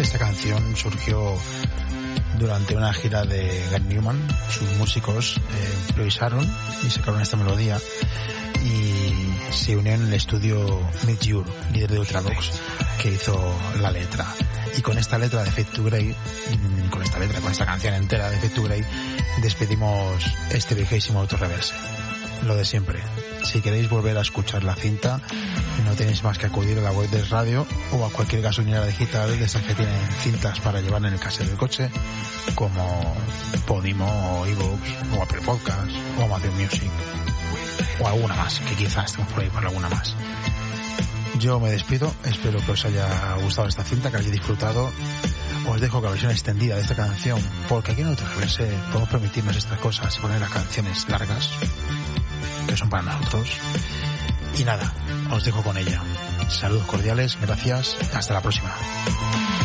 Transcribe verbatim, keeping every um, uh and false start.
esta canción surgió durante una gira de Gary Newman. Sus músicos eh, improvisaron y sacaron esta melodía y se unió en el estudio Mick Jure, líder de Ultravox, que hizo la letra. Y con esta letra de Fade to Grey, con esta letra, con esta canción entera de Fade to Grey, despedimos este viejísimo Autorreverse. Lo de siempre. Si queréis volver a escuchar la cinta, no tenéis más que acudir a la web del radio o a cualquier gasolinera digital de esas que tienen cintas para llevar en el casero del coche, como Podimo o iVoox o Apple Podcast o Amazon Music o alguna más, que quizás estemos por ahí por alguna más. Yo me despido, espero que os haya gustado esta cinta, que hayáis disfrutado. Os dejo con la versión extendida de esta canción, porque aquí en Autorreverse podemos permitirnos estas cosas y poner las canciones largas, que son para nosotros. Y nada, os dejo con ella. Saludos cordiales, gracias, hasta la próxima.